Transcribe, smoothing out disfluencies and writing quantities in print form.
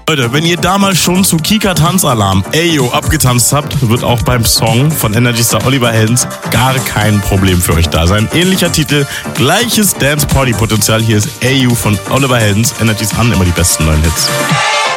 Leute, wenn ihr damals schon zu Kika Tanzalarm Ayo abgetanzt habt, wird auch beim Song von Energy Star Oliver Heldens gar kein Problem für euch da sein. Ähnlicher Titel, gleiches Dance-Party-Potenzial. Hier ist Ayo von Oliver Heldens. Energy's an, immer die besten neuen Hits.